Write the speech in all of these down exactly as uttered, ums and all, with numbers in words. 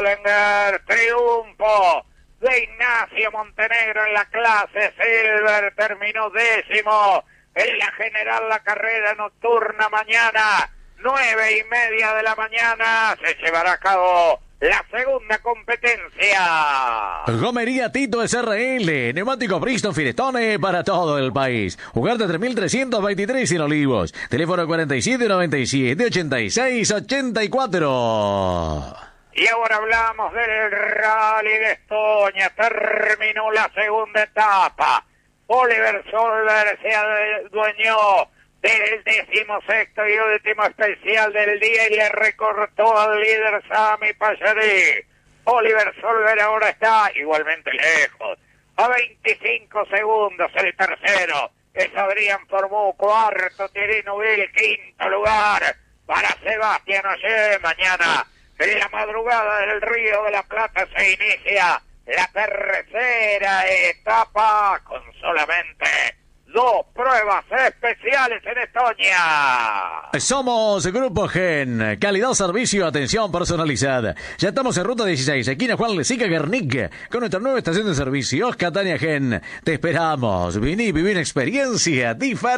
Wallinger. Triunfo de Ignacio Montenegro en la clase Silver. Terminó décimo en la general, la carrera nocturna. Mañana, nueve y media de la mañana, se llevará a cabo la segunda competencia. Gomería Tito S R L, neumático Bristol Firestone para todo el país. Ugarte tres mil trescientos veintitrés en Olivos. Teléfono cuarenta y siete noventa y siete ochenta y seis ochenta y cuatro. Y ahora hablamos del Rally de Estonia. Terminó la segunda etapa. Oliver Solberg se adueñó del decimosexto y último especial del día y le recortó al líder Sami Pallarí. Oliver Solberg ahora está igualmente lejos, a veinticinco segundos el tercero es Adrián Formú, cuarto Thierry Neuville, quinto lugar para Sebastián Ogier. Mañana en la madrugada del Río de la Plata se inicia la tercera etapa con solamente dos pruebas especiales en Estonia. Somos Grupo Gen, calidad, servicio, atención personalizada. Ya estamos en ruta dieciséis, esquina Juan Lezica Guernica, con nuestra nueva estación de servicio, Catania Gen. Te esperamos, vení y viví una experiencia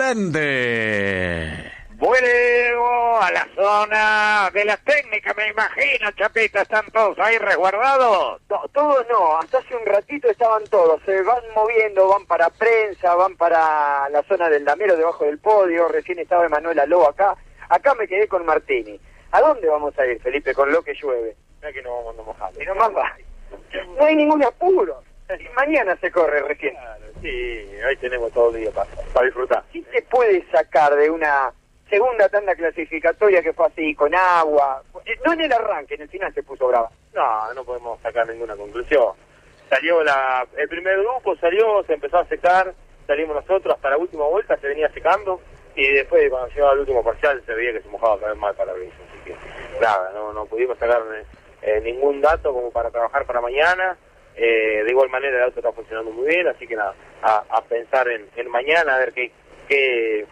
diferente. Vuelvo a la zona de la técnica, me imagino, Chapita, ¿están todos ahí resguardados? No, todos no, hasta hace un ratito estaban todos, se van moviendo, van para prensa, van para la zona del damero debajo del podio, recién estaba Emanuel Aló acá, acá me quedé con Martini. ¿A dónde vamos a ir, Felipe, con lo que llueve? Ya que no vamos a mojar. Y nomás va. No hay ningún apuro, mañana se corre recién. Claro, sí, hoy tenemos todo el día para, para disfrutar. ¿Qué te puede sacar de una segunda tanda clasificatoria que fue así, con agua? No en el arranque, en el final se puso brava. No, no podemos sacar ninguna conclusión. Salió la, el primer grupo, salió, se empezó a secar, salimos nosotros, hasta la última vuelta se venía secando, y después cuando llegaba al último parcial se veía que se mojaba cada vez más para abrirse. Así que nada, no, no pudimos sacar eh, ningún dato como para trabajar para mañana. Eh, de igual manera el auto está funcionando muy bien, así que nada, a, a pensar en, en mañana, a ver qué... qué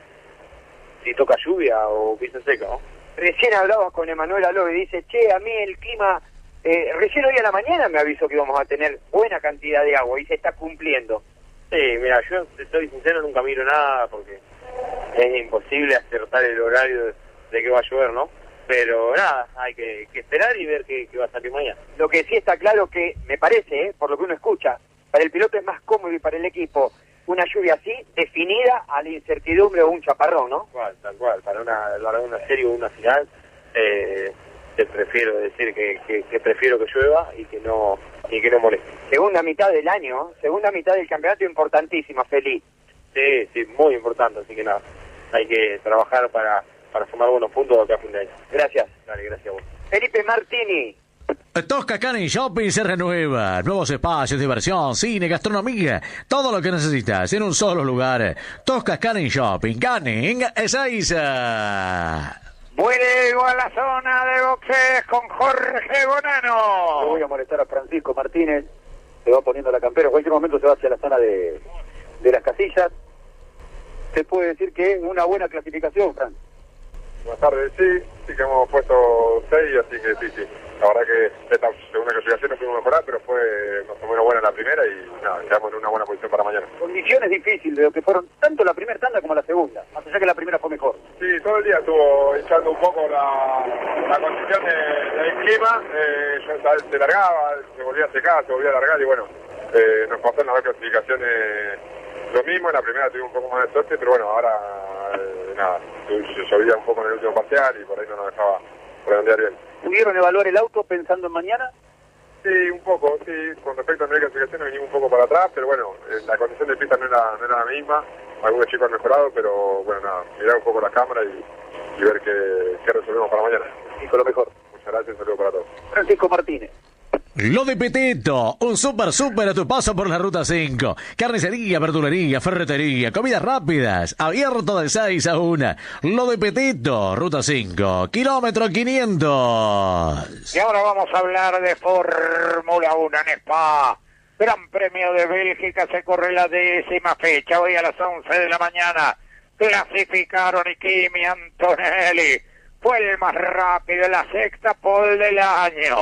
si toca lluvia o pista seca, ¿no? Recién hablabas con Emanuel Aló y dice, che, a mí el clima, eh, recién hoy a la mañana me avisó que íbamos a tener buena cantidad de agua y se está cumpliendo. Sí, mira, yo te soy sincero, nunca miro nada porque es imposible acertar el horario de, de que va a llover, ¿no? Pero nada, hay que, que esperar y ver qué, qué va a salir mañana. Lo que sí está claro que, me parece, eh, por lo que uno escucha, para el piloto es más cómodo y para el equipo una lluvia así, definida a la incertidumbre o un chaparrón, ¿no? Tal cual, tal cual. Para una, para una serie o una final, eh, te prefiero decir que, que, que prefiero que llueva y que no y que no moleste. Segunda mitad del año, segunda mitad del campeonato importantísima, feliz. Sí, sí, muy importante, así que nada, hay que trabajar para, para sumar buenos puntos acá a fin de año. Gracias. Dale, gracias a vos. Felipe Martini. Tosca Canning Shopping se renueva. Nuevos espacios, diversión, cine, gastronomía. Todo lo que necesitas en un solo lugar. Tosca Canning Shopping. Canning Ezeiza. Vuelvo a la zona de boxes con Jorge Bonano. Le voy a molestar a Francisco Martínez. Se va poniendo la campera. En cualquier momento se va hacia la zona de, de las casillas. Se puede decir que es una buena clasificación, Fran. Buenas tardes, sí, sí que hemos puesto seis, así que sí, sí. La verdad que esta segunda clasificación no pudimos mejorar, pero fue más o menos buena en la primera y nada, quedamos en una buena posición para mañana. Condiciones difíciles de lo que fueron tanto la primera tanda como la segunda, más allá que la primera fue mejor. Sí, todo el día estuvo echando un poco la, la condición de, del clima, eh, yo, se largaba, se volvía a secar, se volvía a largar y bueno, eh, nos pasó en las dos clasificaciones lo mismo. En la primera tuvimos un poco más de suerte, pero bueno, ahora eh, nada, llovía un poco en el último parcial y por ahí no nos dejaba redondear bien. ¿Pudieron evaluar el auto pensando en mañana? Sí, un poco, sí. Con respecto a la clasificación venimos un poco para atrás, pero bueno, la condición de pista no era, no era la misma. Algunos chicos han mejorado, pero bueno, nada, mirar un poco la cámara y, y ver qué, qué resolvemos para mañana. Y con lo mejor. Muchas gracias, un saludo para todos. Francisco Martínez. Lo de Petito, un super super a tu paso por la Ruta cinco. Carnicería, verdulería, ferretería, comidas rápidas, abierto de seis a una. Lo de Petito, Ruta cinco, kilómetro quinientos. Y ahora vamos a hablar de Fórmula uno en Spa. Gran Premio de Bélgica, se corre la décima fecha, hoy a las once de la mañana. Clasificaron y Kimi Antonelli fue el más rápido en la sexta pole del año.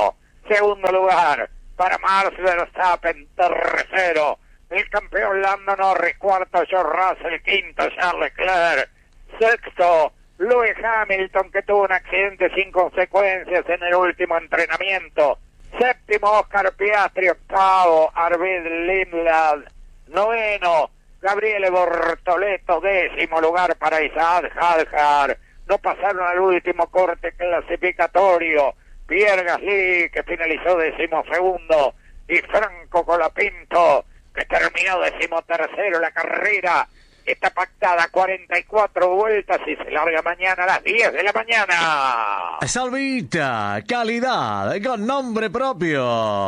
Segundo lugar para Max Verstappen. Tercero, el campeón Lando Norris. Cuarto, George Russell. Quinto, Charles Leclerc. Sexto, Lewis Hamilton, que tuvo un accidente sin consecuencias en el último entrenamiento. Séptimo, Oscar Piastri. Octavo, Arvid Lindblad. Noveno, Gabriele Bortoleto. Décimo lugar para Isaac Hadjar. No pasaron al último corte clasificatorio Pierre Gasly, que finalizó decimosegundo, y Franco Colapinto, que terminó decimotercero. La carrera está pactada cuarenta y cuatro vueltas y se larga mañana a las diez de la mañana. Salvita, calidad, con nombre propio.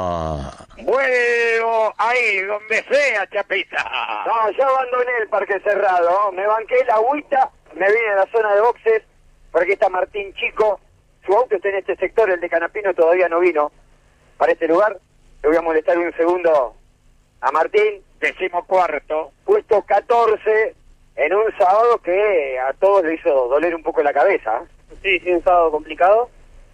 Vuelvo ahí donde sea, Chapita. No, yo abandoné el parque cerrado, me banqué la agüita, me vine a la zona de boxes, porque está Martín Chico, su auto está en este sector, el de Canapino todavía no vino para este lugar. Le voy a molestar un segundo a Martín. Decimocuarto. Puesto catorce en un sábado que a todos le hizo doler un poco la cabeza. Sí, sí, un sábado complicado,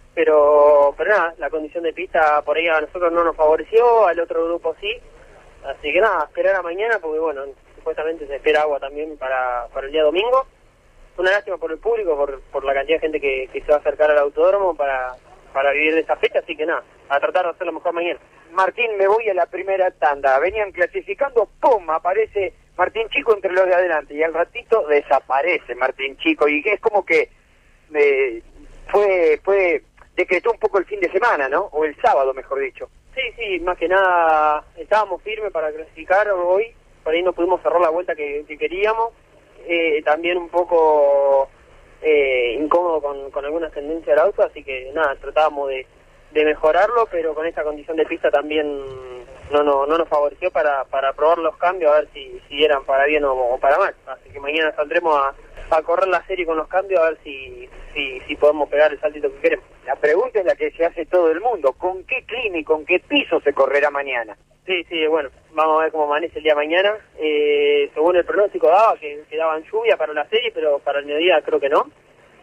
pero pero nada, la condición de pista por ahí a nosotros no nos favoreció, al otro grupo sí, así que nada, esperar a mañana, porque bueno, supuestamente se espera agua también para, para el día domingo. Una lástima por el público, por, por la cantidad de gente que, que se va a acercar al autódromo para, para vivir de esa fecha, así que nada, a tratar de hacerlo mejor mañana. Martín, me voy a la primera tanda, venían clasificando, ¡pum!, aparece Martín Chico entre los de adelante, y al ratito desaparece Martín Chico, y es como que eh, fue, fue, decretó un poco el fin de semana, ¿no? O el sábado, mejor dicho. Sí, sí, más que nada estábamos firmes para clasificar hoy, por ahí no pudimos cerrar la vuelta que, que queríamos, eh, también un poco eh, incómodo con, con algunas tendencias del auto, así que nada, tratábamos de, de mejorarlo, pero con esta condición de pista también no, no, no nos favoreció para, para probar los cambios, a ver si, si eran para bien o, o para mal, así que mañana saldremos a, a correr la serie con los cambios, a ver si, si, si podemos pegar el saltito que queremos. La pregunta es la que se hace todo el mundo, ¿con qué clima y con qué piso se correrá mañana? Sí, sí, bueno, vamos a ver cómo amanece el día de mañana. Eh, según el pronóstico daba que, que daban lluvia para la serie, pero para el mediodía creo que no.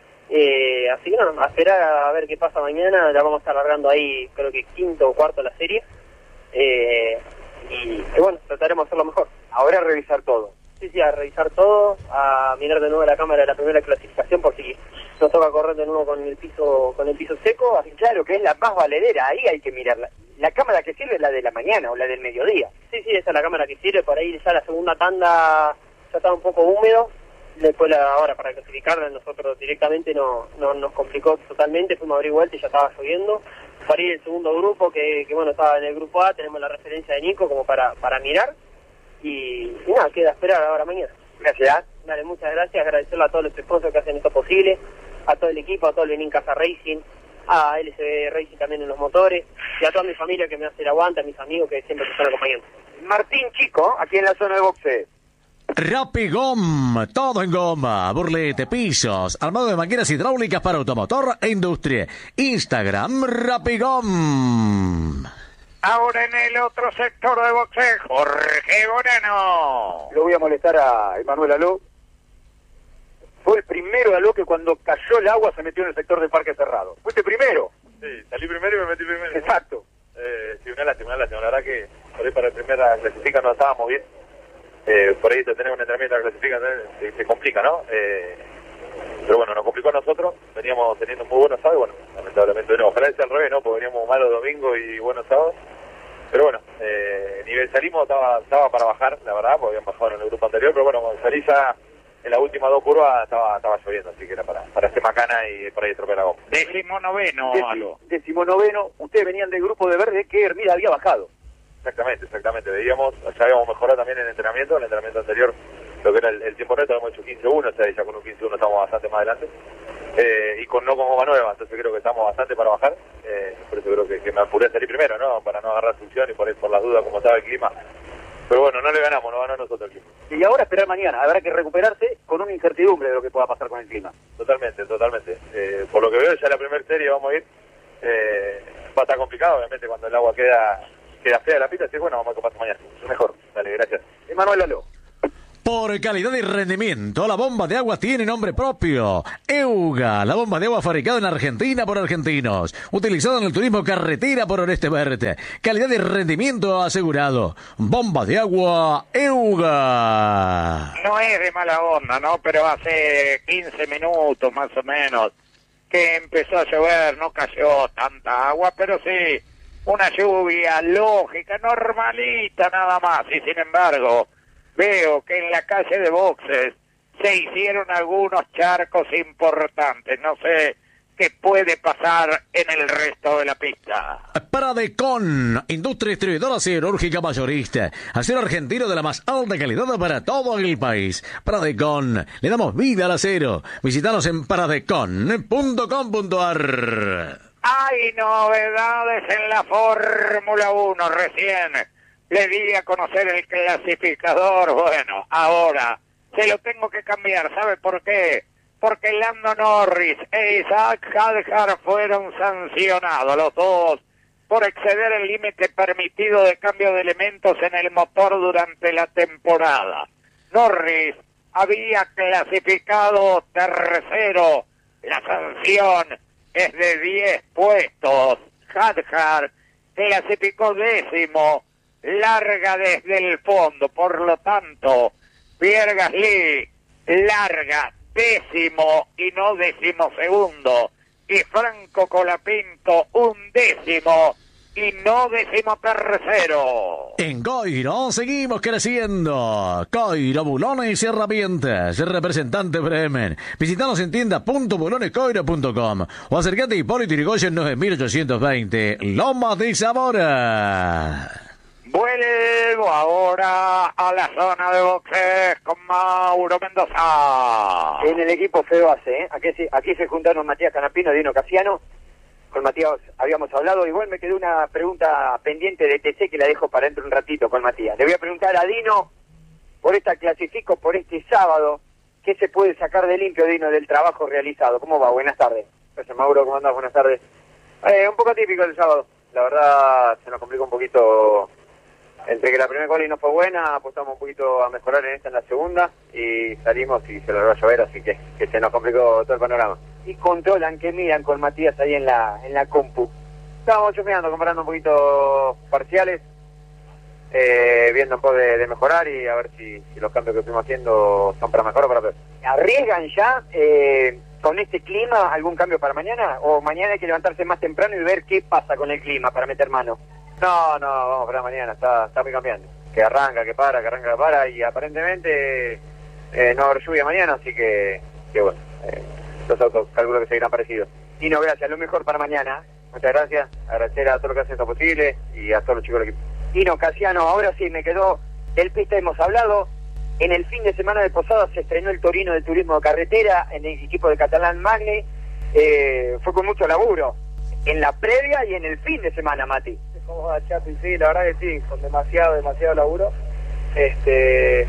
Eh, así que no, a esperar a ver qué pasa mañana. La vamos a estar largando ahí, creo que quinto o cuarto la serie. Eh, y, y bueno, trataremos de hacerlo mejor. Ahora a revisar todo. Sí, sí, a revisar todo, a mirar de nuevo la cámara de la primera clasificación por si nos toca correr de nuevo con el piso con el piso seco. Así, claro, que es la más valedera, ahí hay que mirarla. La cámara que sirve es la de la mañana o la del mediodía. Sí, sí, esa es la cámara que sirve, por ahí ya la segunda tanda ya estaba un poco húmedo, después la ahora para clasificarla nosotros directamente no, no nos complicó totalmente, fuimos a abrir vuelta y ya estaba lloviendo. Para ir el segundo grupo, que, que bueno, estaba en el grupo A, tenemos la referencia de Nico como para, para mirar, y, y nada, queda esperar ahora mañana. Gracias. Dale, muchas gracias, agradecerle a todos los sponsors que hacen esto posible, a todo el equipo, a todo el Benin Casa Racing, a L C B Racing también en los motores, y a toda mi familia que me hace el aguante, a mis amigos que siempre me están acompañando. Martín Chico, aquí en la zona de boxe. Rapigom, todo en goma, burlete, pisos, armado de máquinas hidráulicas para automotor e industria. Instagram, Rapigom. Ahora en el otro sector de boxeo, Jorge Gorano. Lo voy a molestar a Emanuel Aló. Fue el primero Aló que cuando cayó el agua se metió en el sector del parque cerrado. ¿Fuiste primero? Sí, salí primero y me metí primero. Exacto. Eh, sí, una lástima, una lástima. La verdad que por ahí para el primera clasifica no estábamos bien. Eh, por ahí tener un entrenamiento de clasifica se, se complica, ¿no? Eh, pero bueno, nos complicó a nosotros. Veníamos teniendo muy buenos sábados y bueno, lamentablemente no. Ojalá sea al revés, ¿no? Porque veníamos malos domingos y buenos sábados. Pero bueno, eh, nivel salimos, estaba, estaba para bajar, la verdad, porque habían bajado en el grupo anterior, pero bueno, cuando salí ya en las últimas dos curvas estaba, estaba lloviendo, así que era para, para hacer macana y por ahí estropear la goma. Décimo noveno, Aló. Décimo noveno, ustedes venían del grupo de verde que Hermida había bajado. Exactamente, exactamente. Veíamos, ya habíamos mejorado también en el entrenamiento, en el entrenamiento anterior, lo que era el, el tiempo neto, habíamos hecho quince uno, o sea, ya con un quince uno estamos bastante más adelante. Eh, y con no con goma nueva, entonces creo que estamos bastante para bajar, eh, por eso creo que, que me apuré a salir primero, ¿no? Para no agarrar succión y por, por las dudas como estaba el clima. Pero bueno, no le ganamos, no ganó nosotros el clima. Y ahora esperar mañana, habrá que recuperarse con una incertidumbre de lo que pueda pasar con el clima. Totalmente, totalmente. Eh, por lo que veo, ya la primera serie vamos a ir, eh, va a estar complicado, obviamente, cuando el agua queda queda fea la pista, así bueno, vamos a ver qué pasa mañana. Mejor. Dale, gracias. Emanuel Aló. Por calidad y rendimiento, la bomba de agua tiene nombre propio. Euga, la bomba de agua fabricada en Argentina por argentinos. Utilizada en el turismo carretera por Oeste Verde. Calidad y rendimiento asegurado. Bomba de agua Euga. No es de mala onda, ¿no? Pero hace quince minutos más o menos que empezó a llover, no cayó tanta agua, pero sí, una lluvia lógica, normalita nada más. Y sin embargo, veo que en la calle de boxes se hicieron algunos charcos importantes. No sé qué puede pasar en el resto de la pista. Pradecon, industria distribuidora siderúrgica mayorista. Acero argentino de la más alta calidad para todo el país. Pradecon, le damos vida al acero. Visítanos en pradecon punto com punto ar. Hay novedades en la Fórmula uno. Recién le di a conocer el clasificador. Bueno, ahora se lo tengo que cambiar. ¿Sabe por qué? Porque Lando Norris e Isaac Hadjar fueron sancionados, los dos, por exceder el límite permitido de cambio de elementos en el motor durante la temporada. Norris había clasificado tercero. La sanción es de diez puestos. Hadjar clasificó décimo. Larga desde el fondo, por lo tanto, Pierre Gasly larga décimo y no décimo segundo, y Franco Colapinto un décimo y no décimo tercero. En Coiro seguimos creciendo. Coiro Bulones y Herramientas, representante Bremen. Visitanos en tienda punto bulones coiro punto com o acercate a Hipólito Yrigoyen nueve mil ochocientos veinte, Lomas de Zamora. Vuelvo ahora a la zona de boxes con Mauro Mendoza. En el equipo Fedoase, ¿eh? Aquí, aquí se juntaron Matías Canapino y Dino Casiano. Con Matías habíamos hablado. Igual me quedó una pregunta pendiente de T C que la dejo para dentro un ratito con Matías. Le voy a preguntar a Dino, por esta clasifico, por este sábado, ¿qué se puede sacar de limpio, Dino, del trabajo realizado? ¿Cómo va? Buenas tardes. Gracias, Mauro. ¿Cómo andás? Buenas tardes. Eh, un poco típico el sábado. La verdad, se nos complicó un poquito. Entre que la primera quali no fue buena, apostamos un poquito a mejorar en esta, en la segunda, y salimos y se logró llover, así que, que se nos complicó todo el panorama. ¿Y controlan qué miran con Matías ahí en la en la compu? Estábamos chusmeando, comparando un poquito parciales, eh, viendo un poco de, de mejorar y a ver si, si los cambios que fuimos haciendo son para mejor o para peor. ¿Arriesgan ya eh, con este clima algún cambio para mañana? ¿O mañana hay que levantarse más temprano y ver qué pasa con el clima para meter mano? No, no, vamos para mañana, está, está muy cambiando. Que arranca, que para, que arranca, que para, y aparentemente eh, no va a haber lluvia mañana, así que, que bueno, eh, los autos calculo que seguirán parecidos. Y no, gracias, lo mejor para mañana. Muchas gracias, agradecer a todo lo que hacen esto posible y a todos los chicos del equipo. Dino Casiano, ahora sí me quedó del pista, hemos hablado. En el fin de semana de Posadas se estrenó el Torino del Turismo de Carretera en el equipo de Catalán Magne. Eh, fue con mucho laburo, en la previa y en el fin de semana, Mati. ¿Cómo va, Chato? Y sí, la verdad que sí, con demasiado, demasiado laburo. Este,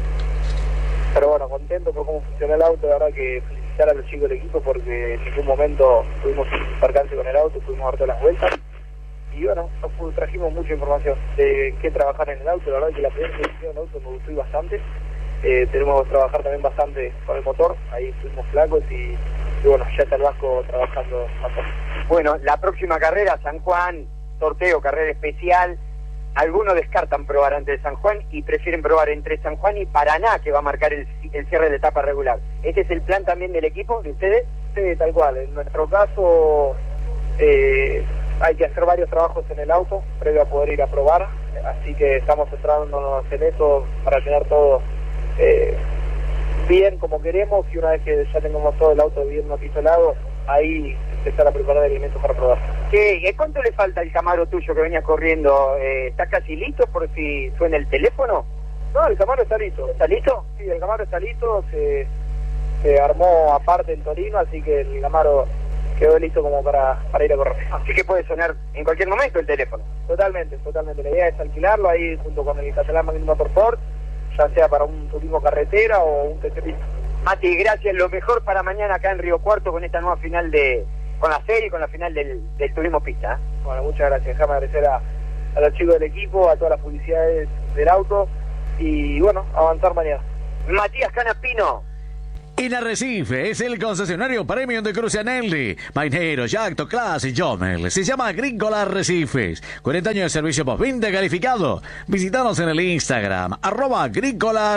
pero bueno, contento por cómo funcionó el auto. La verdad que felicitar a los chicos del equipo porque en ningún momento tuvimos un percance con el auto, pudimos dar todas las vueltas. Y bueno, nos trajimos mucha información de qué trabajar en el auto. La verdad que la primera edición del auto me gustó y bastante. Eh, tenemos que trabajar también bastante con el motor, ahí estuvimos flacos y, y bueno, ya está el Vasco trabajando bastante. Bueno, la próxima carrera, San Juan, sorteo, carrera especial. Algunos descartan probar antes de San Juan y prefieren probar entre San Juan y Paraná, que va a marcar el, el cierre de la etapa regular. ¿Este es el plan también del equipo, de ustedes? Sí, tal cual. En nuestro caso eh, hay que hacer varios trabajos en el auto previo a poder ir a probar, así que estamos centrándonos en eso para tener todo eh, bien como queremos, y una vez que ya tengamos todo el auto bien apistolado, ahí empezar a preparar elementos para probar. ¿Qué, ¿Cuánto le falta al Camaro tuyo que venía corriendo? Eh, ¿Está casi listo por si suena el teléfono? No, el Camaro está listo. ¿Está listo? Sí, el Camaro está listo, se, se armó aparte en Torino, así que el Camaro quedó listo como para, para ir a correr. Así que puede sonar en cualquier momento el teléfono. Totalmente, totalmente. La idea es alquilarlo ahí junto con el Catalán Magne Motorsport, ya sea para un turismo carretera o un T C pista. Mati, gracias. Lo mejor para mañana acá en Río Cuarto con esta nueva final de... con la serie y con la final del, del turismo pista. ¿eh? Bueno, muchas gracias. Déjame agradecer a, a los chicos del equipo, a todas las publicidades del auto y bueno, avanzar mañana. Matías Canapino. En Arrecife es el concesionario premium de Crucianelli, Mainero, Yacto, Class y Jomel. Se llama Agrícola Arrecifes. cuarenta años de servicio postventa calificado. Visítanos en el Instagram, arroba Agrícola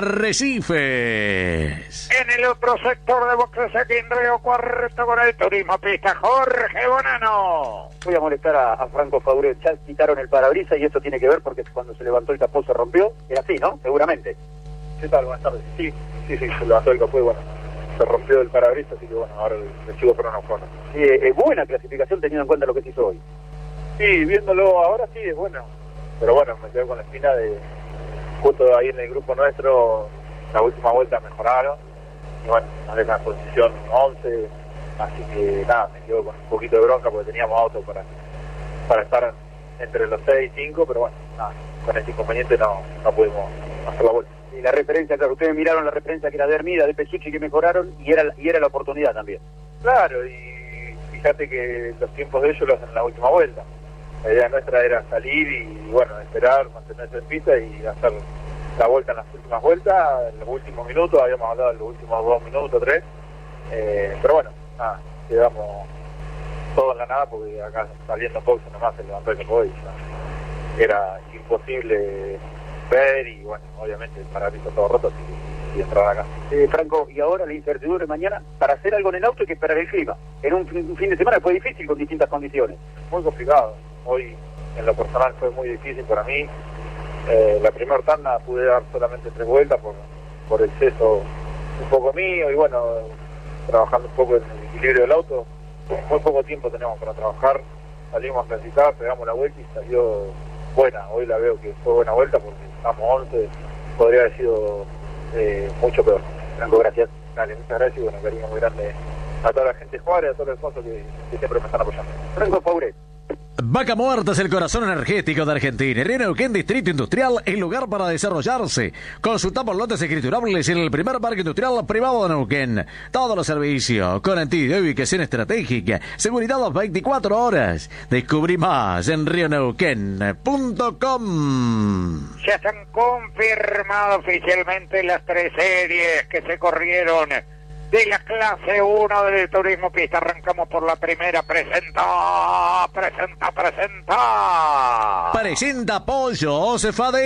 Arrecifes. En el otro sector de boxes aquí en Río Cuarto con el Turismo Pista, Jorge Bonano. Voy a molestar a, a Franco Faure. Ya quitaron el parabrisas y esto tiene que ver porque cuando se levantó el capó se rompió. Era así, ¿no? Seguramente. ¿Qué tal? Buenas tardes. Sí, sí, sí, se levantó el capó y bueno, se rompió el parabrisas, así que bueno, ahora el, el chico pero no fue. Sí, es buena clasificación teniendo en cuenta lo que se hizo hoy. Sí, viéndolo ahora sí es bueno, pero bueno, me quedo con la espina de justo ahí en el grupo nuestro, la última vuelta mejoraron y bueno, nos dejan en posición once, así que nada, me quedo con un poquito de bronca porque teníamos auto para para estar entre los seis y cinco, pero bueno, nada, con ese inconveniente no, no pudimos hacer la vuelta. Y la referencia, claro, ustedes miraron la referencia que era de Hermida, de Pesucci, que mejoraron, y era y era la oportunidad también. Claro, y fíjate que los tiempos de ellos los hacen en la última vuelta. La idea nuestra era salir y, bueno, esperar, mantenerse en pista y hacer la vuelta en las últimas vueltas, en los últimos minutos, habíamos hablado en los últimos dos minutos, tres, eh, pero bueno, nada, quedamos todos en la nada porque acá saliendo boxe nomás se levantó el capó y ya era imposible ver y bueno, obviamente el parabrisas todo roto y, y entrar acá. Eh, Franco, y ahora la incertidumbre mañana, para hacer algo en el auto hay que esperar el clima. En un, un fin de semana fue difícil con distintas condiciones. Muy complicado, hoy en lo personal fue muy difícil para mí. Eh, la primera tanda pude dar solamente tres vueltas por, por exceso un poco mío y bueno, trabajando un poco en el equilibrio del auto. Muy poco tiempo tenemos para trabajar, salimos a clasificar, pegamos la vuelta y salió buena. Hoy la veo que fue buena vuelta porque estamos once, podría haber sido eh, mucho peor. Franco, gracias. Dale, muchas gracias y bueno, cariño muy grande a toda la gente de Juárez, a todos los sponsors que, que siempre me están apoyando. Franco Faure. Vaca Muerta es el corazón energético de Argentina. Río Neuquén, Distrito Industrial, el lugar para desarrollarse. Consulta por lotes escriturables en el primer parque industrial privado de Neuquén. Todos los servicios, con antiguo ubicación estratégica, seguridad las veinticuatro horas. Descubrí más en río neuquén punto com. Ya están confirmadas oficialmente las tres series que se corrieron de la clase uno del Turismo Pista. Arrancamos por la primera. Presenta, presenta, presenta. Presenta Pollo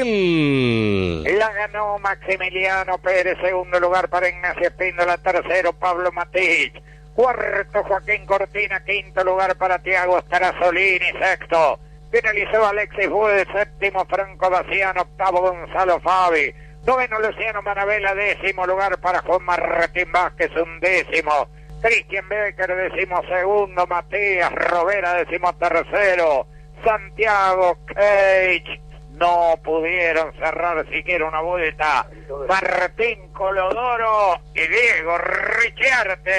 Cefadel. La ganó Maximiliano Pérez, segundo lugar para Ignacio Espíndola, tercero Pablo Matich, cuarto Joaquín Cortina, quinto lugar para Tiago Strazolini, sexto finalizó Alexis Bull, séptimo Franco Baciano, octavo Gonzalo Fabi, noveno Luciano Manabela, décimo lugar para Juan Martín Vázquez, undécimo Cristian Becker, décimo segundo Matías Robera, décimo tercero Santiago Cage. No pudieron cerrar siquiera una vuelta Martín Colodoro y Diego Richarte.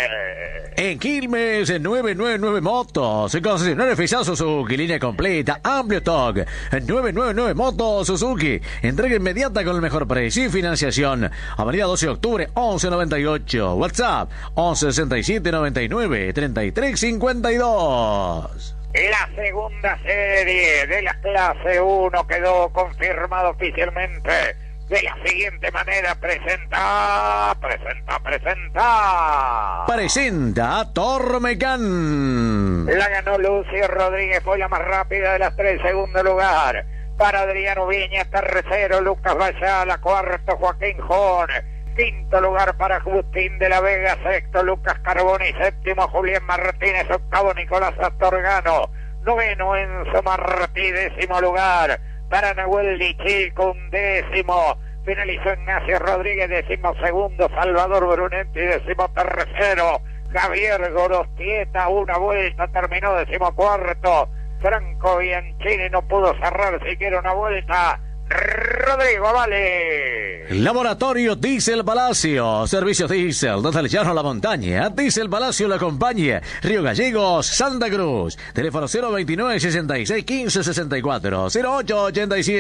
En Quilmes, nueve nueve nueve Motos, concesionario oficial Suzuki, línea completa, amplio stock. nueve nueve nueve Motos Suzuki, entrega inmediata con el mejor precio y financiación. Avenida doce de octubre, once noventa y ocho. WhatsApp, once sesenta y siete noventa y nueve treinta y tres cincuenta y dos. La segunda serie de la clase uno quedó confirmado oficialmente de la siguiente manera. Presenta, presenta, presenta. Presenta Tormecán. La ganó Lucio Rodríguez, fue la más rápida de las tres. Segundo lugar para Adriano Viña, tercero Lucas Bayala, cuarto Joaquín Jón, quinto lugar para Agustín de la Vega, sexto Lucas Carboni, séptimo Julián Martínez, octavo Nicolás Astorgano, noveno Enzo Martí, décimo lugar para Nahuel Dichico, un décimo finalizó Ignacio Rodríguez, décimo segundo Salvador Brunetti, décimo tercero Javier Gorostieta, una vuelta terminó, décimo cuarto Franco Bianchini, no pudo cerrar siquiera una vuelta. Rodrigo, vale. Laboratorio Diesel Palacio, servicios diésel desde el llano a la montaña. Diesel Palacio lo acompaña. Río Gallegos, Santa Cruz. Teléfono cero veintinueve sesenta y seis quince sesenta y cuatro, cero ocho ochenta y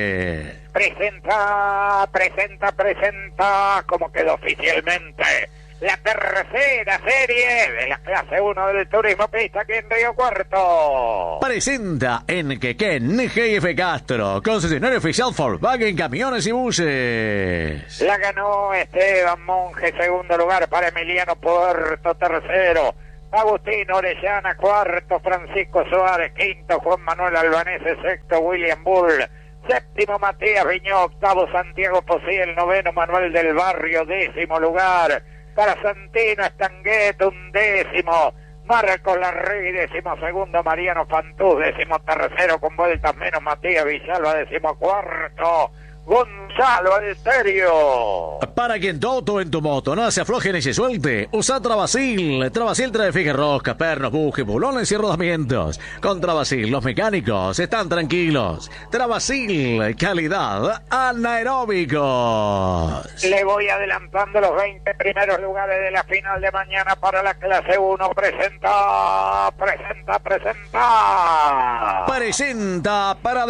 siete. Presenta, presenta, presenta, como quedó oficialmente la tercera serie de la clase uno del turismo pista aquí en Río Cuarto. Presenta en Quequén G F Castro, concesionario oficial Volkswagen Camiones y Buses. La ganó Esteban Monge, segundo lugar para Emiliano Puerto, tercero. Agustín Orellana, cuarto. Francisco Suárez, quinto. Juan Manuel Albanese, sexto. William Bull, séptimo. Matías Viñó, octavo. Santiago Posiel, noveno. Manuel del Barrio, décimo lugar para Santino Estanguet, un décimo. Marcos Larregui, décimo segundo. Mariano Fantús, décimo tercero, con vueltas menos. Matías Villalba, décimo cuarto. Gonzalo Alterio. Para que en tu auto o en tu moto no se afloje ni se suelte, usa Travasil. Travasil trae fije rosca, pernos, bujes, bulones y rodamientos. Con Travasil los mecánicos están tranquilos. Travasil, calidad anaeróbicos. Le voy adelantando los veinte primeros lugares de la final de mañana para la clase uno. Presenta, presenta, presenta. Presenta para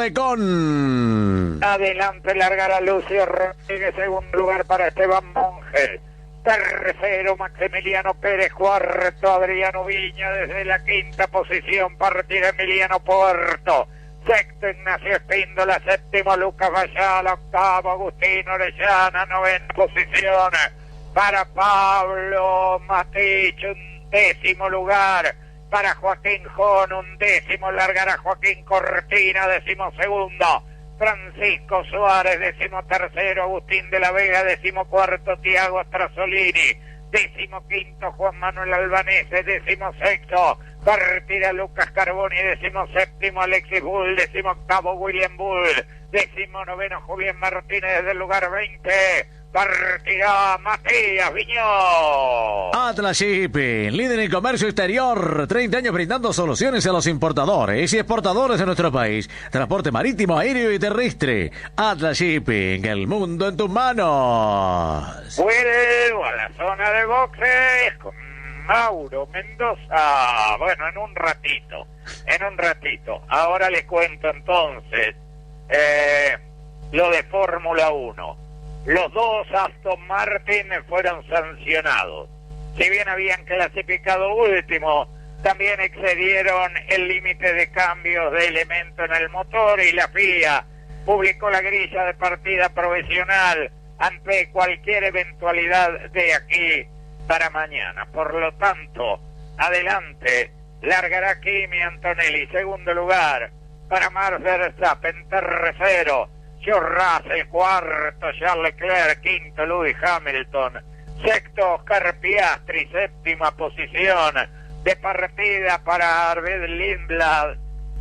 Decon. Adelante largará Lucio Rodríguez, segundo lugar para Esteban Monge. Tercero Maximiliano Pérez, cuarto Adriano Viña, desde la quinta posición partirá Emiliano Puerto. Sexto Ignacio Espíndola, séptimo Lucas Vallala, octavo Agustín Orellana, novena posición para Pablo Matich, un décimo lugar para Joaquín Jón, un décimo largará Joaquín Cortina, décimo segundo. Francisco Suárez, décimo tercero. Agustín de la Vega, décimo cuarto. Tiago Astrasolini, décimo quinto. Juan Manuel Albanese, décimo sexto. Partirá Lucas Carboni, décimo séptimo. Alexis Bull, décimo octavo. William Bull, décimo noveno. Julián Martínez, desde el lugar veinte. Partirá Matías Viñó. Atlas Shipping, líder en comercio exterior, treinta años brindando soluciones a los importadores y exportadores de nuestro país. Transporte marítimo, aéreo y terrestre. Atlas Shipping, el mundo en tus manos. Vuelvo a la zona de boxes con Mauro Mendoza. Bueno, en un ratito, en un ratito. Ahora les cuento entonces eh, lo de Fórmula uno. Los dos Aston Martin fueron sancionados. Si bien habían clasificado último, también excedieron el límite de cambios de elemento en el motor y la F I A publicó la grilla de partida provisional ante cualquier eventualidad de aquí para mañana. Por lo tanto, adelante, largará Kimi Antonelli, segundo lugar para Max Verstappen, tercero. George Russell, cuarto, Charles Leclerc, quinto, Lewis Hamilton, sexto, Oscar Piastri, séptima posición de partida para Arvid Lindblad,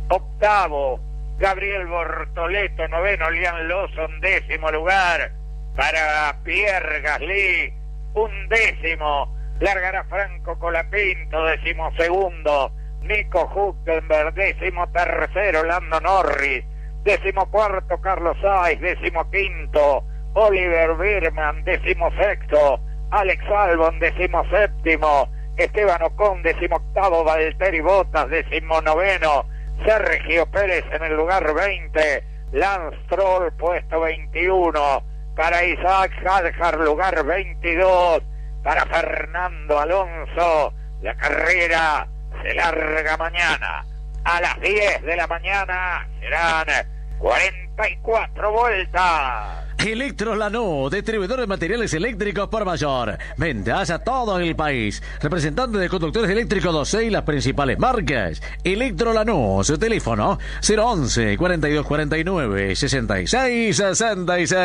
octavo, Gabriel Bortoleto, noveno, Liam Lawson, décimo lugar para Pierre Gasly, un décimo, largará Franco Colapinto, décimo segundo, Nico Hülkenberg, décimo tercero, Lando Norris, décimo cuarto Carlos Sainz, décimo quinto Oliver Birman, décimo sexto Alex Albon, décimo séptimo Esteban Ocon, décimo octavo Valtteri Bottas, décimo noveno Sergio Pérez en el lugar veinte, Lance Stroll puesto veintiuno, para Isaac Hadjar lugar veintidós, para Fernando Alonso. La carrera se larga mañana a las diez de la mañana, serán cuarenta y cuatro vueltas. Electrolanú, distribuidor de materiales eléctricos por mayor. Ventas a todo el país. Representante de conductores eléctricos doce y las principales marcas. Electrolanú, su teléfono cero once, cuarenta y dos cuarenta y nueve, sesenta y seis sesenta y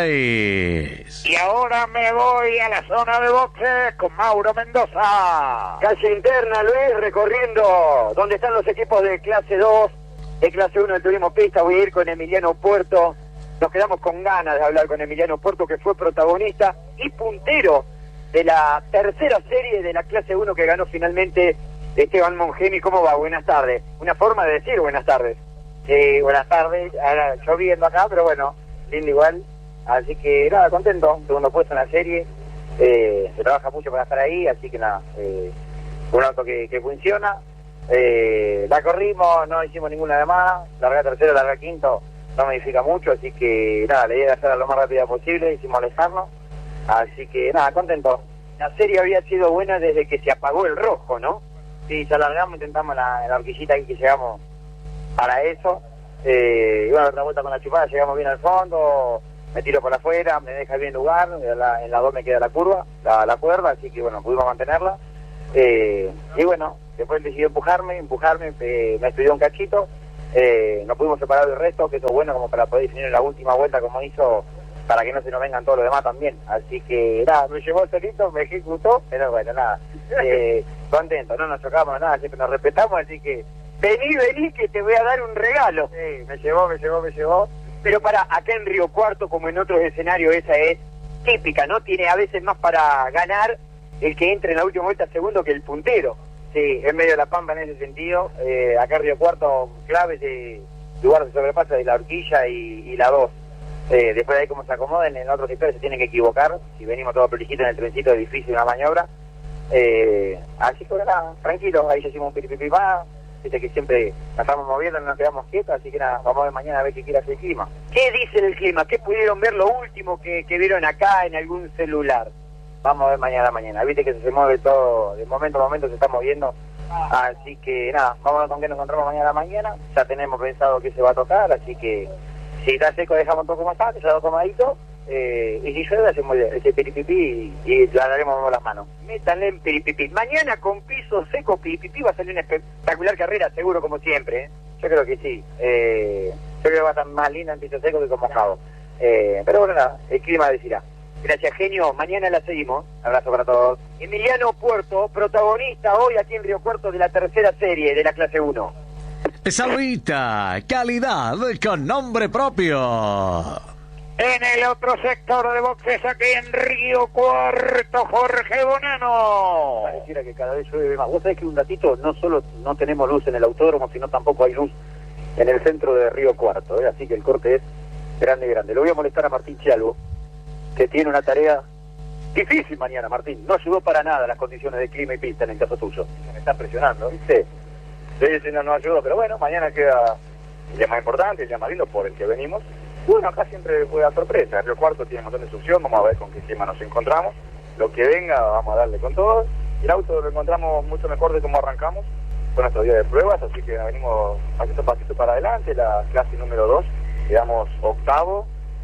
seis. Y ahora me voy a la zona de boxes con Mauro Mendoza. Calle interna, Luis, recorriendo donde están los equipos de clase dos, de clase uno del turismo pista. Voy a ir con Emiliano Puerto. Nos quedamos con ganas de hablar con Emiliano Puerto, que fue protagonista y puntero de la tercera serie de la clase uno que ganó finalmente Esteban Mongemi. ¿Cómo va? Buenas tardes. Una forma de decir buenas tardes. Sí, buenas tardes. Ahora lloviendo acá, pero bueno, lindo igual. Así que nada, contento. Segundo puesto en la serie. Eh, se trabaja mucho para estar ahí, así que nada, eh, un auto que, que funciona. Eh, la corrimos, no hicimos ninguna de más. Larga tercero, larga quinto. No modifica mucho, así que nada, la idea era hacerla lo más rápida posible y sin molestarnos. Así que nada, contento. la serie había sido buena desde que se apagó el rojo, ¿no? Sí, ya largamos, intentamos la, la horquillita ahí que llegamos para eso. Eh, y bueno, otra vuelta con la chupada, llegamos bien al fondo, me tiro por afuera, me deja bien lugar, en la, en la dos me queda la curva, la, la cuerda, así que bueno, pudimos mantenerla. Eh, y bueno, después decidió empujarme, empujarme, eh, me estudió un cachito, eh, nos pudimos separar del resto, que eso es bueno como para poder definir en la última vuelta como hizo, para que no se nos vengan todos los demás también. Así que nada, me llevó solito, me ejecutó, pero bueno, nada, eh, contento, no nos chocamos nada, siempre nos respetamos, así que vení, vení que te voy a dar un regalo. Sí, me llevó, me llevó, me llevó. Pero para acá en Río Cuarto, como en otros escenarios, esa es típica, ¿no? Tiene a veces más para ganar el que entre en la última vuelta segundo que el puntero. Sí, en medio de la pampa en ese sentido. Eh, acá en Río Cuarto, claves de lugar de sobrepasa de la horquilla y, y la dos. Eh, después de ahí como se acomoden, en otros sectores se tienen que equivocar. Si venimos todos prolijito en el trencito, es difícil una maniobra. Eh, así que nada, tranquilos, ahí ya hicimos un piripipipá. Viste que siempre nos estamos moviendo, no nos quedamos quietos, así que nada, vamos a ver mañana a ver qué quiere hacer el clima. ¿Qué dice el clima? ¿Qué pudieron ver lo último que, que vieron acá en algún celular? Vamos a ver mañana mañana. Viste que se mueve todo, de momento a momento se está moviendo. Así que nada, vamos a ver con qué nos encontramos mañana mañana. Ya tenemos pensado qué se va a tocar, así que si está seco dejamos todo como está, que sea tomadito. Eh, y si llueve hacemos ese piripipí y, y le daremos las manos. Métanle en piripipí. Mañana con piso seco, piripipí va a salir una espectacular carrera, seguro como siempre, ¿eh? Yo creo que sí. Eh, yo creo que va a estar más linda en piso seco que con mojado. Eh, pero bueno, nada, el clima decirá. Gracias, genio. Mañana la seguimos. Abrazo para todos. Emiliano Puerto, protagonista hoy aquí en Río Cuarto de la tercera serie de la clase uno. Salvita, calidad con nombre propio. En el otro sector de boxes, aquí en Río Cuarto, Jorge Bonano. Pareciera que cada vez llueve más. Vos sabés que un ratito no solo no tenemos luz en el autódromo, sino tampoco hay luz en el centro de Río Cuarto, ¿eh? Así que el corte es grande, grande. Lo voy a molestar a Martín Chialvo, que tiene una tarea difícil mañana, Martín. No ayudó para nada las condiciones de clima y pista en el caso tuyo. Me está presionando, ¿viste? Sí, sí, no, no ayudó, pero bueno, mañana queda el día más importante, el día más lindo por el que venimos. Bueno, acá siempre fue a sorpresa. Río Cuarto tiene un montón de succión, vamos a ver con qué clima nos encontramos. Lo que venga, vamos a darle con todo. Y el auto lo encontramos mucho mejor de cómo arrancamos con nuestro día de pruebas, así que venimos pasito a pasito para adelante. La clase número dos, quedamos octavo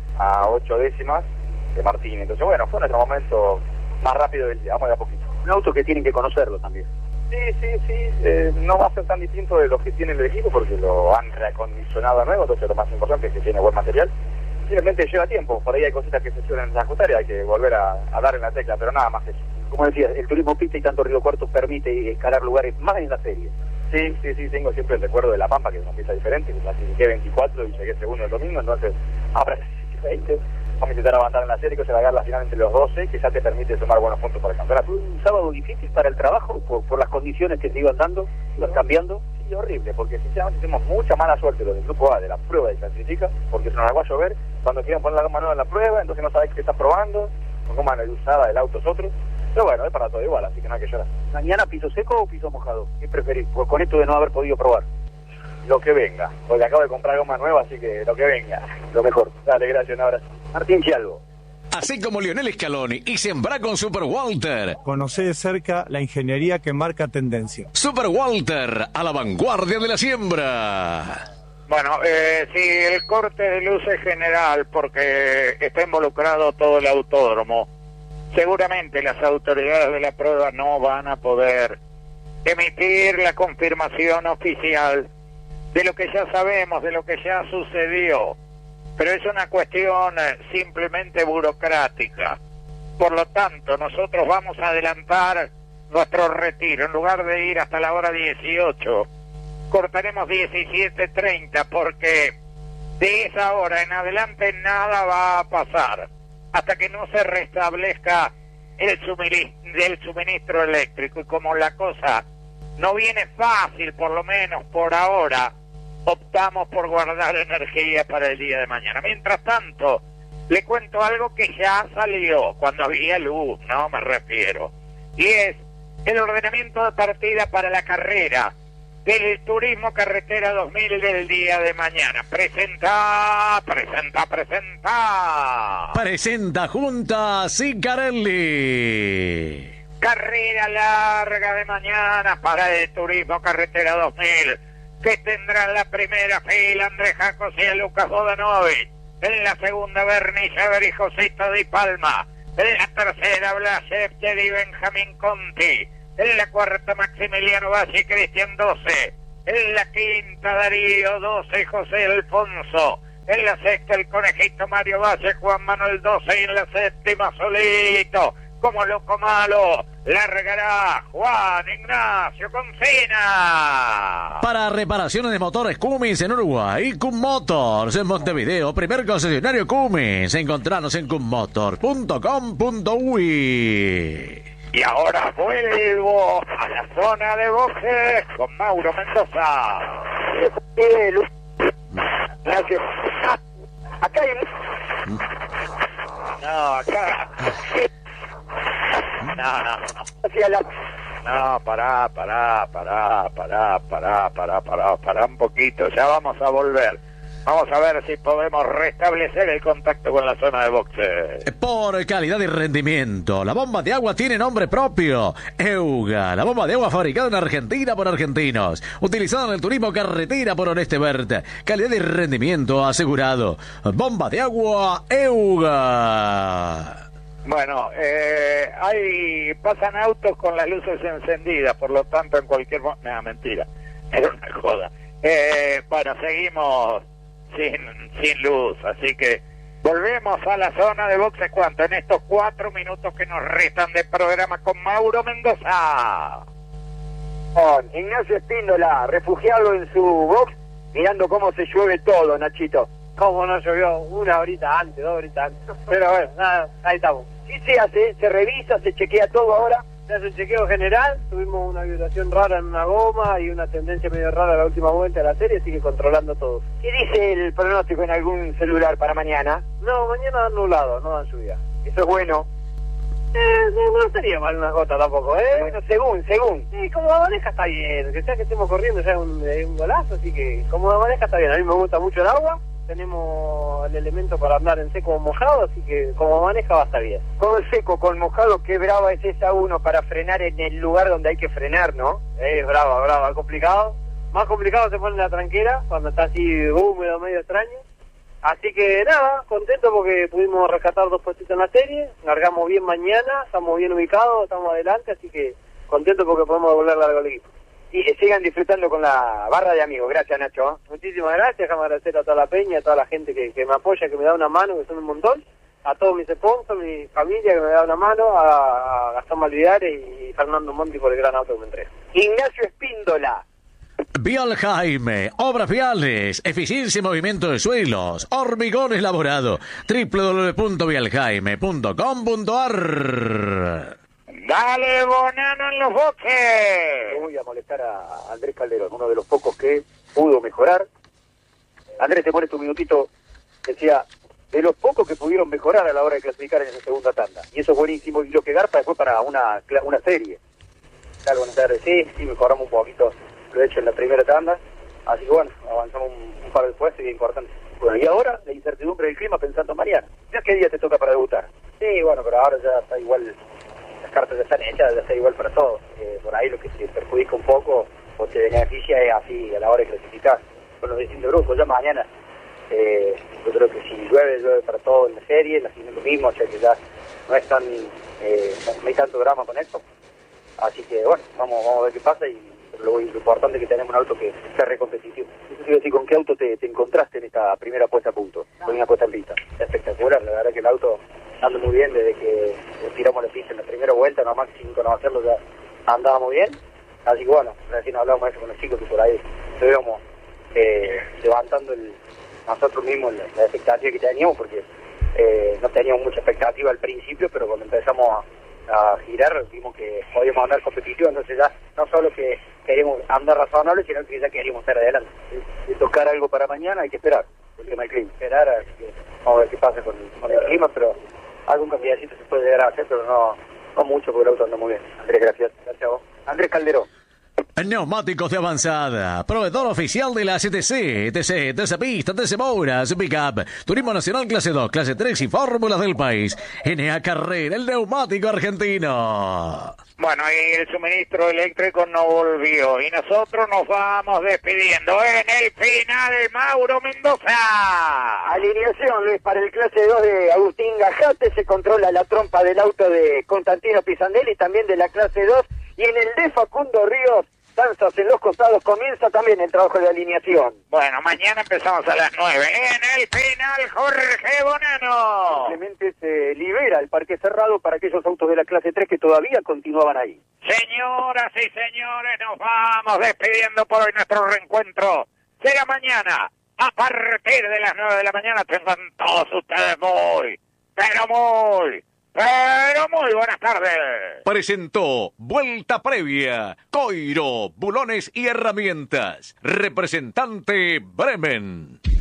a ocho décimas de Martín. Entonces, bueno, fue nuestro momento más rápido del día, vamos de a poquito. Un auto que tienen que conocerlo también. Sí, sí, sí, eh, no va a ser tan distinto de los que tiene el equipo porque lo han reacondicionado de nuevo, entonces lo más importante es que tiene buen material. Simplemente lleva tiempo, por ahí hay cositas que se suelen ajustar y hay que volver a, a dar en la tecla, pero nada más que eso. Como decías, el turismo pista y tanto Río Cuarto permite escalar lugares más en la serie. Sí, sí, sí, tengo siempre el recuerdo de La Pampa, que es una pista diferente, que clasifiqué veinticuatro y llegué segundo el domingo, entonces ahora veinte. Vamos a intentar avanzar en la serie, que se va a ganar la final entre los doce, que ya te permite sumar buenos puntos para el campeonato. Un sábado difícil para el trabajo, por, por las condiciones que se iban dando, iban cambiando. Sí, horrible, porque sinceramente tenemos mucha mala suerte los del grupo A de la prueba de clasifica, porque se nos largó a llover, cuando quieren poner la goma nueva en la prueba, entonces no sabés qué estás probando, con goma usada del auto es otro. Pero bueno, es para todo igual, así que no hay que llorar. ¿Mañana piso seco o piso mojado? ¿Qué preferís? Pues con esto de no haber podido probar. Lo que venga, porque acabo de comprar goma nueva, así que lo que venga, lo mejor. Dale, gracias, un abrazo. Martín Chialvo. Así como Lionel Scaloni y sembra con Super Walter. Conocé de cerca la ingeniería que marca tendencia. Super Walter, a la vanguardia de la siembra. Bueno, eh, si el corte de luz es general, porque está involucrado todo el autódromo, seguramente las autoridades de la prueba no van a poder emitir la confirmación oficial de lo que ya sabemos, de lo que ya sucedió. Pero es una cuestión eh, simplemente burocrática. Por lo tanto, nosotros vamos a adelantar nuestro retiro. En lugar de ir hasta la hora dieciocho, cortaremos diecisiete treinta, porque de esa hora en adelante nada va a pasar hasta que no se restablezca el suministro, el suministro eléctrico. Y como la cosa no viene fácil, por lo menos por ahora, optamos por guardar energía para el día de mañana. Mientras tanto, le cuento algo que ya salió cuando había luz, no me refiero, y es el ordenamiento de partida para la carrera del Turismo Carretera dos mil del día de mañana. Presenta, presenta, presenta. Presenta junta Sicarelli. Carrera larga de mañana para el Turismo Carretera dos mil, que tendrá en la primera fila Andrés Jacos y Lucas Bodanovic. En la segunda, Bernie Sever y Josito Di Palma. En la tercera, Blas Epter y Benjamín Conti. En la cuarta, Maximiliano Valle y Cristian doce. En la quinta, Darío doce y José Alfonso. En la sexta, el conejito Mario Valle, Juan Manuel doce. Y en la séptima, solito, como loco malo, largará Juan Ignacio Concina. Para reparaciones de motores Cummins en Uruguay, Cum Motors en Montevideo, primer concesionario Cummins. Encontranos en cummotor punto com punto uy. Y ahora vuelvo a la zona de boxes con Mauro Mendoza. Gracias. Acá hay... No, acá... No, no, no. Hacia la... No, pará, pará, pará, pará, pará, pará, pará, pará un poquito. Ya vamos a volver. Vamos a ver si podemos restablecer el contacto con la zona de boxes. Por calidad y rendimiento, la bomba de agua tiene nombre propio. Euga, la bomba de agua fabricada en Argentina por argentinos. Utilizada en el turismo carretera por Oreste Berta. Calidad y rendimiento asegurado. Bomba de agua Euga. Bueno, eh, hay pasan autos con las luces encendidas, por lo tanto en cualquier momento... No, mentira, era una joda. Eh, bueno, seguimos sin, sin luz, así que volvemos a la zona de boxes. ¿Cuánto? En estos cuatro minutos que nos restan de programa con Mauro Mendoza. Con Ignacio Espíndola, refugiado en su box, mirando cómo se llueve todo, Nachito. ¿Cómo no llovió? Una horita antes, dos horitas antes. Pero bueno, nada, ahí estamos. Sí se hace, se revisa, se chequea todo ahora. Se hace un chequeo general, tuvimos una vibración rara en una goma y una tendencia medio rara en la última vuelta de la serie, así que controlando todo. ¿Qué dice el pronóstico en algún celular para mañana? No, mañana dan nublado, no dan lluvia. Eso es bueno. Eh, no, no estaría mal una gota tampoco, ¿eh? Bueno, según, según. Sí, como amanezca está bien, que sea que estemos corriendo ya es un, es un golazo, así que como amanezca está bien. A mí me gusta mucho el agua, tenemos el elemento para andar en seco o mojado, así que como maneja va a estar bien. Con seco, con mojado, qué brava es esa uno para frenar en el lugar donde hay que frenar, ¿no? Es brava, brava, complicado. Más complicado se pone la tranquera, cuando está así húmedo, medio extraño. Así que nada, contento porque pudimos rescatar dos puestitos en la serie, largamos bien mañana, estamos bien ubicados, estamos adelante, así que contento porque podemos devolver largo al equipo. Y sigan disfrutando con la barra de amigos. Gracias, Nacho. Muchísimas gracias, déjame agradecer a toda la peña, a toda la gente que, que me apoya, que me da una mano, que son un montón, a todos mis sponsors, mi familia que me da una mano, a, a Gastón Malvidares y Fernando Monti por el gran auto que me entrega. Ignacio Espíndola. Vial Jaime, obras viales, eficiencia y movimiento de suelos, hormigón elaborado, doble u doble u doble u punto vial jaime punto com punto a r. Dale, Bonano en los boxes. Voy a molestar a Andrés Calderón, uno de los pocos que pudo mejorar. Andrés, te pones tu minutito. Decía, de los pocos que pudieron mejorar a la hora de clasificar en esa segunda tanda. Y eso es buenísimo. Y lo que garpa después para una una serie. Claro, buenas tardes. Sí, sí, mejoramos un poquito lo hecho en la primera tanda. Así que bueno, avanzamos un, un par de puestos y es importante. Bueno, y ahora la incertidumbre del clima pensando en mañana. ¿Ya qué día te toca para debutar? Sí, bueno, pero ahora ya está igual. Las cartas ya están hechas, ya está igual para todos. Eh, por ahí lo que te perjudica un poco o te beneficia es así a la hora de clasificar con los distintos grupos. Ya mañana, eh, yo creo que si llueve, llueve para todos en la serie, la final lo mismo, o sea que ya no es tan, eh, no hay tanto drama con esto. Así que bueno, vamos, vamos a ver qué pasa y lo, lo importante es que tenemos un auto que sea re competitivo. Eso te iba a decir, ¿con qué auto te, te encontraste en esta primera puesta a punto? Con una puesta en pista. Espectacular, la verdad que el auto anda muy bien desde que tiramos la pista en la primera vuelta, nomás sin conocerlo ya andaba muy bien. Así que bueno, recién hablamos de eso con los chicos que por ahí estuvimos eh, levantando el, nosotros mismos la, la expectativa que teníamos, porque eh, no teníamos mucha expectativa al principio, pero cuando empezamos a, a girar vimos que podíamos andar competitivos, entonces ya no solo que queríamos andar razonable, sino que ya queríamos estar adelante. Y, y tocar algo para mañana hay que esperar, el tema del clima, esperar a que, vamos a ver qué pasa con, con el clima, pero algún cambiacito se puede llegar a hacer, pero no, no mucho porque el auto anda muy bien. Andrés, gracias. Gracias a vos. Andrés Calderón. Neumáticos de avanzada, proveedor oficial de las E T C, E T C, T C Pista, T C Mouras, Pickup, Turismo Nacional Clase dos, Clase tres y Fórmulas del país. N A Carrera, el neumático argentino. Bueno, y el suministro eléctrico no volvió y nosotros nos vamos despidiendo en el final, Mauro Mendoza. Alineación, Luis, para el clase dos de Agustín Gajate, se controla la trompa del auto de Constantino Pisandelli, también de la clase dos, y en el de Facundo Ríos, danzas en los costados, comienza también el trabajo de alineación. Bueno, mañana empezamos a las nueve. En el final, Jorge Bonano. Simplemente se libera el parque cerrado para aquellos autos de la clase tres que todavía continuaban ahí. Señoras y señores, nos vamos despidiendo por hoy. Nuestro reencuentro será mañana a partir de las nueve de la mañana. Tengan todos ustedes muy, pero muy, pero muy buenas tardes. Presentó Vuelta Previa, Coiro, Bulones y Herramientas. Representante Bremen.